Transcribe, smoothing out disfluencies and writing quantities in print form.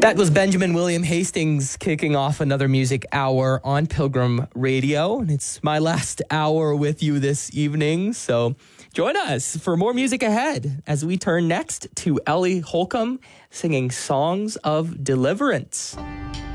That was Benjamin William Hastings kicking off another music hour on Pilgrim Radio. And it's my last hour with you this evening. So join us for more music ahead as we turn next to Ellie Holcomb singing Songs of Deliverance.